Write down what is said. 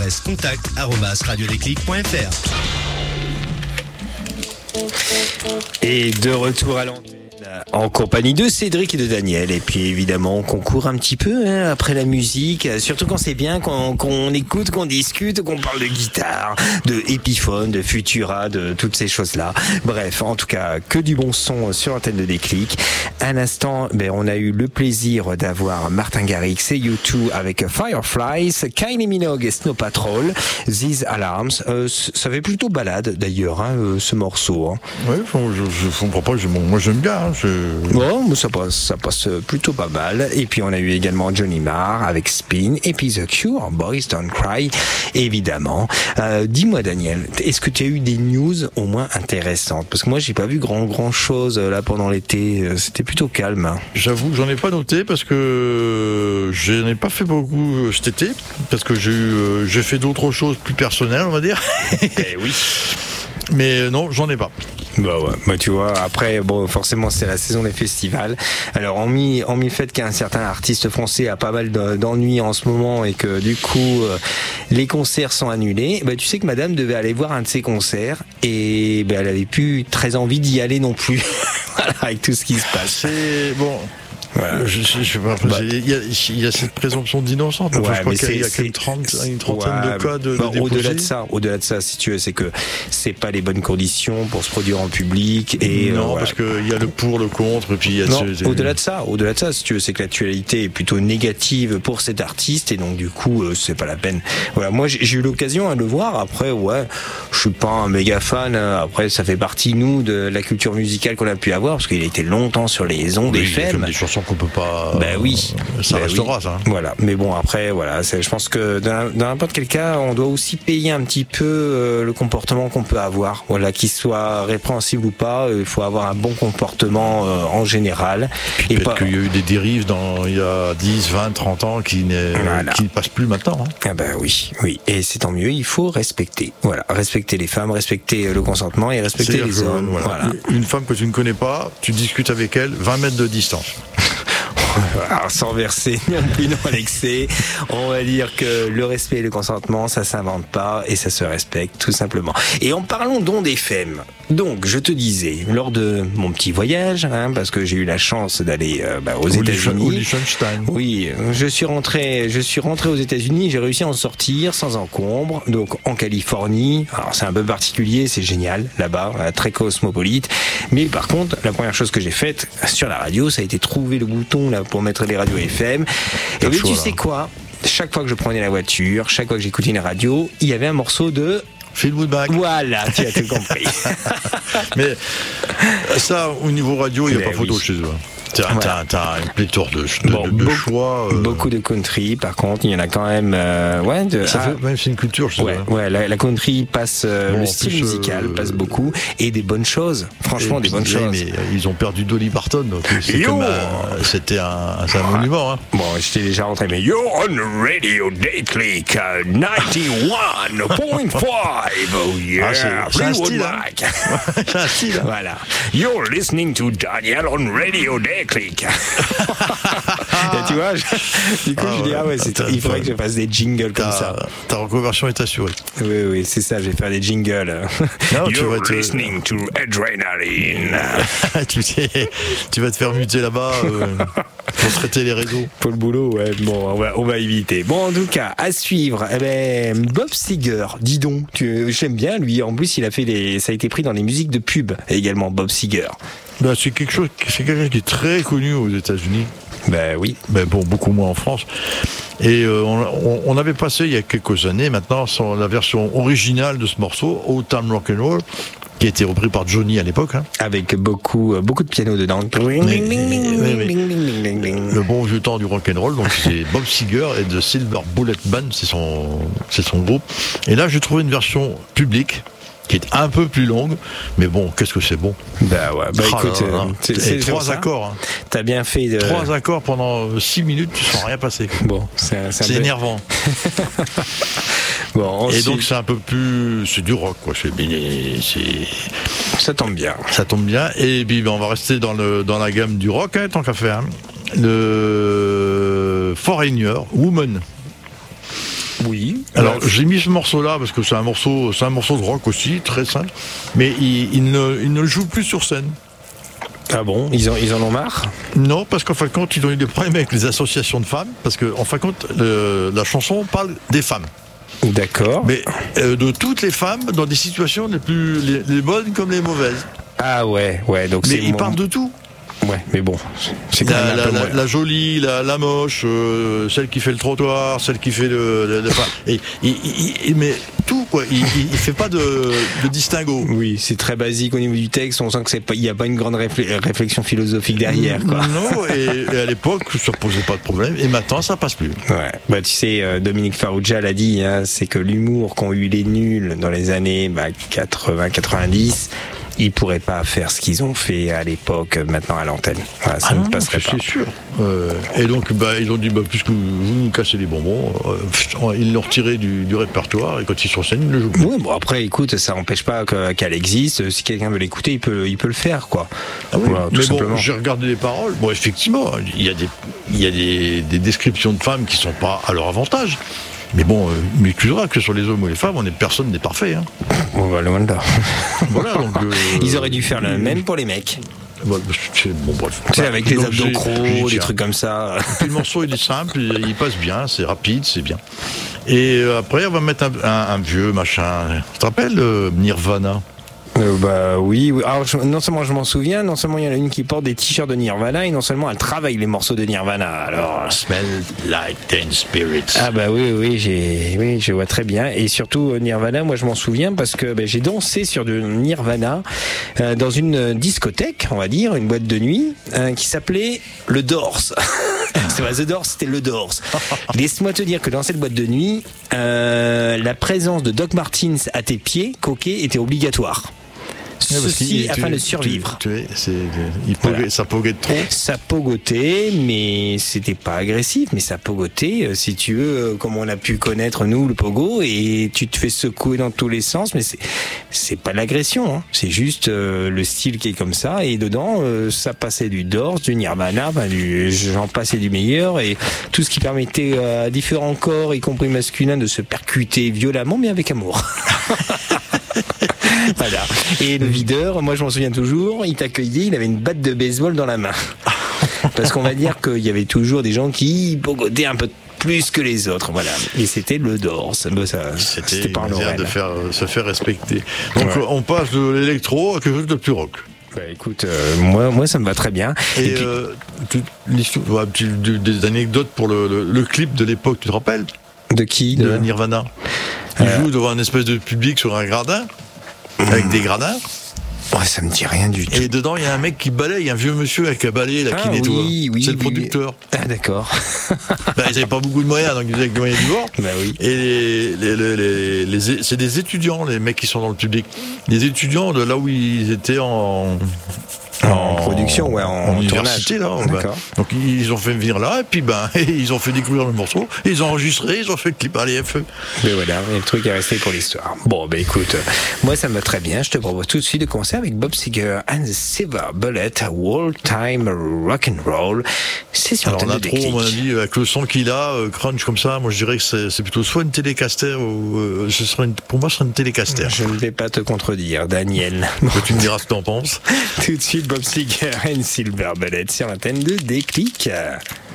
l'adresse contact@radiodéclic.fr. Et de retour à l'antenne en compagnie de Cédric et de Daniel. Et puis évidemment, on concourt un petit peu après la musique, surtout quand c'est bien, qu'on écoute, qu'on discute, qu'on parle de guitare, de Epiphone, de Futura, de toutes ces choses-là. Bref, en tout cas, que du bon son sur l'antenne de Déclic. Un instant, on a eu le plaisir d'avoir Martin Garrix et U2 avec Fireflies, Kylie Minogue et Snow Patrol, These Alarms. Ça fait plutôt balade d'ailleurs, ce morceau. Oui, je comprends pas, moi j'aime bien. Bon, mais ça passe plutôt pas mal. Et puis on a eu également Johnny Marr avec Spin, et puis The Cure, Boys Don't Cry, évidemment. Dis-moi Daniel, est-ce que tu as eu des news au moins intéressantes? Parce que moi j'ai pas vu grand chose là pendant l'été, c'était plutôt calme. J'avoue que j'en ai pas noté parce que je n'ai pas fait beaucoup cet été, parce que j'ai fait d'autres choses plus personnelles, on va dire. Eh oui. Mais non, j'en ai pas. Bah tu vois, après forcément c'est la saison des festivals. Alors en mis le fait qu'un certain artiste français a pas mal d'ennuis en ce moment et que du coup les concerts sont annulés, tu sais que madame devait aller voir un de ses concerts et elle avait plus très envie d'y aller non plus. Voilà, avec tout ce qui se passe. C'est bon. Voilà. Je sais pas, il y a cette présomption d'innocence. Ouais, je crois qu'il y a qu'une trentaine de cas de déposés. Au-delà de ça, si tu veux, c'est que c'est pas les bonnes conditions pour se produire en public et non, parce que il y a le pour, le contre, et puis il y a au-delà de ça, si tu veux, c'est que l'actualité est plutôt négative pour cet artiste et donc du coup, c'est pas la peine. Voilà, moi j'ai eu l'occasion de le voir. Après, je suis pas un méga fan. Après, ça fait partie nous de la culture musicale qu'on a pu avoir parce qu'il a été longtemps sur les ondes FM. Des chansons qu'on peut pas. Ça restera ça. Voilà. Mais bon, après, je pense que dans n'importe quel cas, on doit aussi payer un petit peu le comportement qu'on peut avoir. Voilà, qu'il soit répréhensible ou pas, il faut avoir un bon comportement en général. Et peut-être qu'il y a eu des dérives il y a 10, 20, 30 ans qui ne passent plus maintenant. Ah oui. Et c'est tant mieux, il faut respecter. Voilà, respecter les femmes, respecter le consentement et respecter les hommes. Voilà. Une femme que tu ne connais pas, tu discutes avec elle 20 mètres de distance. Alors, sans verser non plus dans l'excès, on va dire que le respect et le consentement, ça s'invente pas et ça se respecte tout simplement. Et en parlant d'ondes FM, donc je te disais, lors de mon petit voyage, parce que j'ai eu la chance d'aller aux États-Unis. Oui, je suis rentré aux États-Unis, j'ai réussi à en sortir sans encombre, donc en Californie. Alors c'est un peu particulier, c'est génial là-bas, très cosmopolite. Mais par contre, la première chose que j'ai faite sur la radio, ça a été trouver le bouton là pour mettre les radios FM. Et oui, tu sais quoi ? Chaque fois que je prenais la voiture, chaque fois que j'écoutais une radio, il y avait un morceau de Fleetwood Mac. Voilà, tu as tout compris. Mais ça, au niveau radio, il n'y a pas photo chez eux. T'as une pléthore de choix. Beaucoup de country, par contre, il y en a quand même. C'est une culture, je sais. La country passe, le style musical passe beaucoup et des bonnes choses. Franchement, des bonnes choses. Mais ils ont perdu Dolly Parton, donc c'était un monument. Bon, j'étais déjà rentré, mais you're on Radio Déclic 91.5. Oh yeah, c'est un style. C'est un style. Voilà. You're listening to Daniel on Radio Déclic. Et tu vois, du coup, je dis, il faudrait que je fasse des jingles comme ça. Ta reconversion est assurée. Oui, c'est ça, je vais faire des jingles. Non, You're listening to Adrenaline. tu vas te faire muter là-bas pour traiter les réseaux. Pour le boulot, ouais. Bon, on va éviter. Bon, en tout cas, à suivre, Bob Seger, dis donc, j'aime bien lui. En plus, ça a été pris dans les musiques de pub également, Bob Seger. C'est quelqu'un qui est très connu aux États-Unis. Oui. Beaucoup moins en France. Et on avait passé il y a quelques années maintenant la version originale de ce morceau, Old Time Rock'n'Roll, qui a été repris par Johnny à l'époque. Avec beaucoup de piano dedans. Le bon vieux temps du rock'n'roll, donc c'est Bob Seger et The Silver Bullet Band, c'est son groupe. Et là, j'ai trouvé une version publique qui est un peu plus longue, mais bon, qu'est-ce que c'est bon. Écoute, c'est 3 accords. T'as bien fait 3 accords pendant 6 minutes, tu sens rien passer. Bon, c'est énervant. Ensuite... Et donc c'est un peu plus, c'est du rock quoi. Ça tombe bien. Ça tombe bien. Et puis on va rester dans la gamme du rock, tant qu'à faire. Le Foreigner, Woman. Oui, Alors j'ai mis ce morceau-là parce que c'est un morceau de rock aussi, très simple, mais il ne le joue plus sur scène. Ah bon, ils en ont marre? Non, parce qu'en fin de compte, ils ont eu des problèmes avec les associations de femmes, parce qu'en fin de compte, la chanson parle des femmes. D'accord. Mais de toutes les femmes dans des situations les bonnes comme les mauvaises. Ah ouais, donc mais ils parlent de tout. Ouais, mais bon, c'est quand même un peu la jolie, la moche, celle qui fait le trottoir, celle qui fait mais tout quoi. Il fait pas de distinguo. Oui, c'est très basique au niveau du texte. On sent que il y a pas une grande réflexion philosophique derrière, quoi. Non, et à l'époque ça posait pas de problème. Et maintenant ça passe plus. Ouais, bah tu sais, Dominique Farrugia l'a dit, hein, c'est que l'humour qu'ont eu les nuls dans les années 80-90. Ils pourraient pas faire ce qu'ils ont fait à l'époque, maintenant à l'antenne. Voilà, ça ne passerait pas. C'est sûr. Et donc, ils ont dit, puisque vous nous cassez les bonbons, ils l'ont retiré du répertoire, et quand ils sont sur scène, ils le jouent plus. Oui, bon, après, écoute, ça n'empêche pas qu'elle existe. Si quelqu'un veut l'écouter, il peut le faire, quoi. Ah oui, voilà, mais bon, j'ai regardé les paroles. Bon, effectivement, il y a des descriptions de femmes qui sont pas à leur avantage. Mais bon, m'excusera que sur les hommes ou les femmes, personne n'est parfait. Hein. On va loin de là. Voilà, donc, ils auraient dû faire le même pour les mecs. Bon, bref. Tu sais, avec les abdos crocs, des trucs comme ça. Et puis le morceau, il est simple, il passe bien, c'est rapide, c'est bien. Et après, on va mettre un vieux machin. Tu te rappelles Nirvana? Oui. Alors, non seulement je m'en souviens, non seulement il y en a une qui porte des t-shirts de Nirvana, et non seulement elle travaille les morceaux de Nirvana. Alors, Smell like Teen Spirits. Ah oui, je vois très bien. Et surtout Nirvana, moi je m'en souviens parce que j'ai dansé sur de Nirvana dans une discothèque, on va dire, une boîte de nuit qui s'appelait le Doors. C'est pas The Doors, c'était le Doors. Laisse-moi te dire que dans cette boîte de nuit, la présence de Doc Martens à tes pieds, coquet, était obligatoire. Ceci afin de survivre. Ça pogotait trop. Ça pogotait, mais c'était pas agressif, mais ça pogotait, si tu veux, comme on a pu connaître nous le pogo, et tu te fais secouer dans tous les sens, mais c'est pas de l'agression, hein. C'est juste le style qui est comme ça, et dedans ça passait du Doors, du Nirvana, j'en passais du meilleur, et tout ce qui permettait à différents corps, y compris masculins, de se percuter violemment, mais avec amour. Voilà. Et le videur, moi je m'en souviens toujours, il t'accueillait, il avait une batte de baseball dans la main. Parce qu'on va dire qu'il y avait toujours des gens qui pogotaient un peu plus que les autres, voilà. Et c'était le Doors. C'était pas en manière de se faire respecter. Donc on passe de l'électro à quelque chose de plus rock. Écoute, moi ça me va très bien. Et puis, des anecdotes pour le clip de l'époque, tu te rappelles? De qui? De Nirvana. Il joue devant un espèce de public sur un gradin. Avec des gradins. Ouais, ça me dit rien du tout. Et dedans, il y a un mec qui balaye, un vieux monsieur avec un balai là, qui nettoie. Oui, c'est le producteur. Ah, d'accord. Ils n'avaient pas beaucoup de moyens, donc ils avaient des moyens du bord. Oui. Et c'est des étudiants, les mecs qui sont dans le public. Des étudiants de là où ils étaient en production, en université, tournage. Là. Donc ils ont fait venir là, et puis ils ont fait découvrir le morceau, ils ont enregistré, ils ont fait le clip, allez, feu. Mais voilà, le truc est resté pour l'histoire. Bon, écoute, moi ça me va très bien, je te propose tout de suite de commencer avec Bob Seger and the Silver Bullet, All Time Rock'n'Roll. C'est sur Alors on a trop, à mon avis, avec le son qu'il a, crunch comme ça, moi je dirais que c'est plutôt soit une Telecaster, ou pour moi ce serait une Telecaster. Je ne vais pas te contredire, Daniel. Tu me diras ce que t'en penses. Tout de suite, Bob Seger and Silver Bullet sur l'antenne de Déclic.